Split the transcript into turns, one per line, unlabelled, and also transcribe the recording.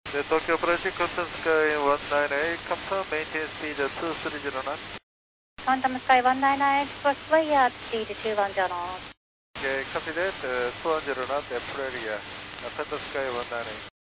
The Tokyo Approach, Quantum Sky 198, confirm maintain speed 230 knots.
Quantum Sky 198, crossway at speed 210 knots.
Okay, copy that, 200 knots, Aprilia, Quantum Sky 198.